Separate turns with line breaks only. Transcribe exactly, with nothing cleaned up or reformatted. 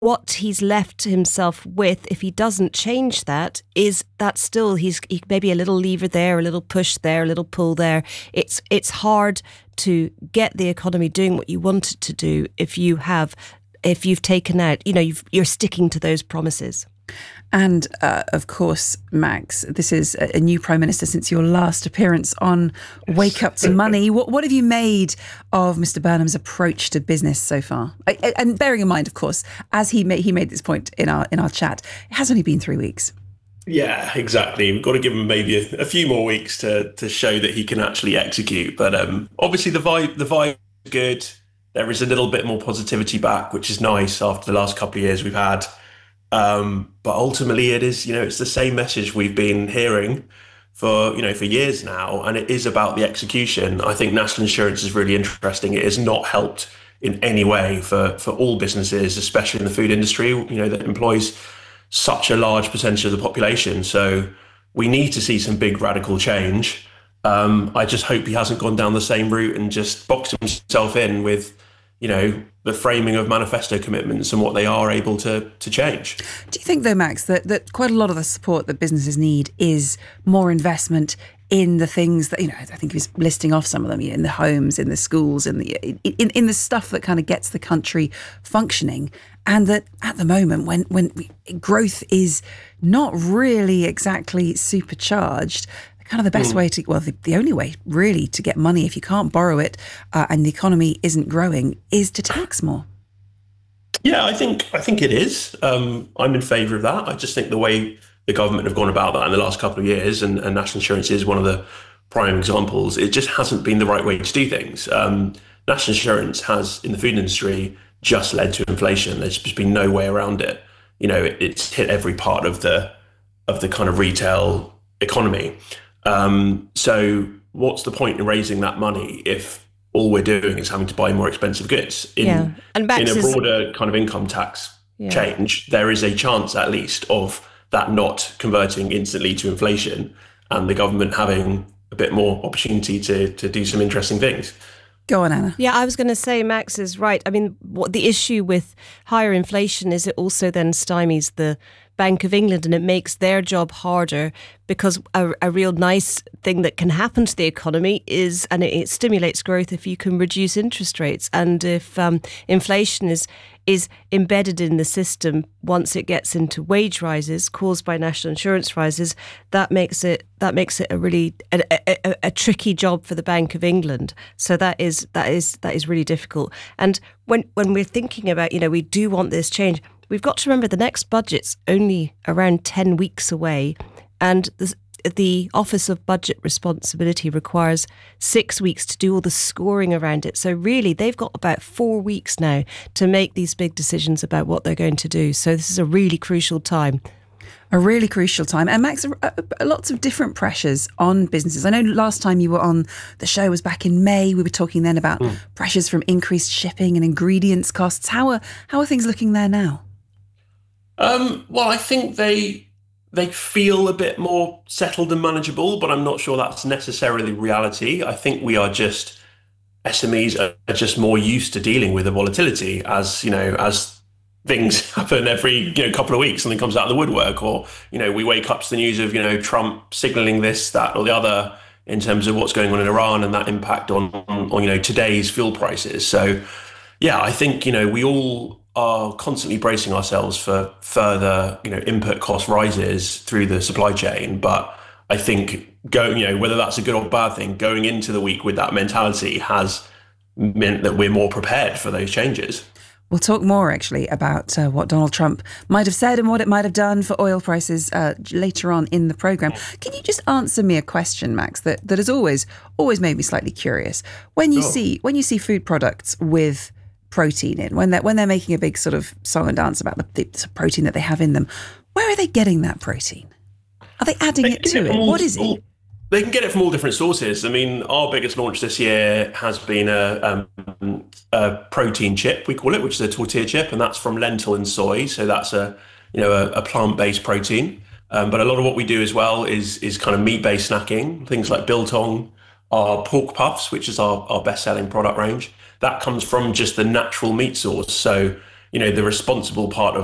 what he's left himself with, if he doesn't change that, is that still he's he, maybe a little lever there, a little push there, a little pull there. It's it's hard to get the economy doing what you want it to do if you have if you've taken out, you know, you've, you're sticking to those promises.
And uh, of course, Max, this is a new Prime Minister since your last appearance on Wake Up to Money. What what have you made of Mister Burnham's approach to business so far? I, and bearing in mind, of course, as he made, he made this point in our in our chat, it has only been three weeks.
Yeah, exactly. We've got to give him maybe a, a few more weeks to to show that he can actually execute. But um, obviously, the vibe the vibe is good. There is a little bit more positivity back, which is nice after the last couple of years we've had. Um, but ultimately it is, you know, it's the same message we've been hearing for, you know, for years now. And it is about the execution. I think national insurance is really interesting. It has not helped in any way for, for all businesses, especially in the food industry, you know, that employs such a large percentage of the population. So we need to see some big radical change. Um, I just hope he hasn't gone down the same route and just boxed himself in with, you know, the framing of manifesto commitments and what they are able to to change.
Do you think, though, Max, that, that quite a lot of the support that businesses need is more investment in the things that, you know, I think he was listing off some of them, you know, in the homes, in the schools, in the in, in the stuff that kind of gets the country functioning, and that at the moment when when we, growth is not really exactly supercharged, kind of the best mm. way to, well, the, the only way really to get money if you can't borrow it uh, and the economy isn't growing is to tax more.
Yeah, I think I think it is. Um, I'm in favour of that. I just think the way the government have gone about that in the last couple of years, and, and national insurance is one of the prime examples, it just hasn't been the right way to do things. Um, national insurance has, in the food industry, just led to inflation. There's just been no way around it. You know, it, it's hit every part of the of the kind of retail economy. Um, so what's the point in raising that money if all we're doing is having to buy more expensive goods? In,
yeah. and
in a
is,
broader kind of income tax
yeah.
change, there is a chance at least of that not converting instantly to inflation and the government having a bit more opportunity to to do some interesting things.
Go on, Anna.
Yeah, I was going to say Max is right. I mean, what the issue with higher inflation is it also then stymies the Bank of England, and it makes their job harder, because a, a real nice thing that can happen to the economy is, and it, it stimulates growth if you can reduce interest rates. And if um, inflation is is embedded in the system once it gets into wage rises caused by national insurance rises, that makes it that makes it a really a, a, a tricky job for the Bank of England. So that is that is that is really difficult. And when when we're thinking about, you know, we do want this change, we've got to remember the next budget's only around ten weeks away, and the, the Office of Budget Responsibility requires six weeks to do all the scoring around it. So really, they've got about four weeks now to make these big decisions about what they're going to do. So this is a really crucial time.
A really crucial time. And Max, uh, lots of different pressures on businesses. I know last time you were on the show was back in May. We were talking then about mm. pressures from increased shipping and ingredients costs. How are how are things looking there now?
Um, well, I think they they feel a bit more settled and manageable, but I'm not sure that's necessarily reality. I think we are just, S M Es are just more used to dealing with the volatility as, you know, as things happen every, you know, couple of weeks, something comes out of the woodwork, or, you know, we wake up to the news of, you know, Trump signaling this, that, or the other in terms of what's going on in Iran and that impact on, on, you know, today's fuel prices. So, yeah, I think, you know, we all are constantly bracing ourselves for further, you know, input cost rises through the supply chain. But I think going, you know, whether that's a good or bad thing, going into the week with that mentality has meant that we're more prepared for those changes.
We'll talk more, actually, about uh, what Donald Trump might have said and what it might have done for oil prices uh, later on in the programme. Can you just answer me a question, Max, that, that has always always made me slightly curious? When you
sure.
see when you see food products with protein in, when they're, when they're making a big sort of song and dance about the, the protein that they have in them, where are they getting that protein? Are they adding
they
it to it?
All,
what is
all,
it?
They can get it from all different sources. I mean, our biggest launch this year has been a, um, a protein chip, we call it, which is a tortilla chip, and that's from lentil and soy. So that's a, you know, a, a plant-based protein. Um, but a lot of what we do as well is is kind of meat-based snacking, things like biltong, our pork puffs, which is our, our best-selling product range. That comes from just the natural meat source. So, you know, the responsible part of